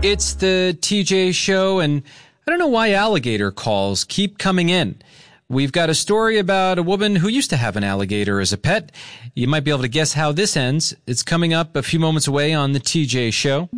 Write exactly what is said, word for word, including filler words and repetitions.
It's the T J Show, and I don't know why alligator calls keep coming in. We've got a story about a woman who used to have an alligator as a pet. You might be able to guess how this ends. It's coming up a few moments away on the T J Show.